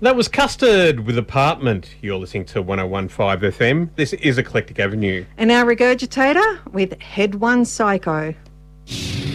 That was Custard with Apartment. You're listening to 101.5 FM. This is Eclectic Avenue. And our regurgitator with Head One Psycho.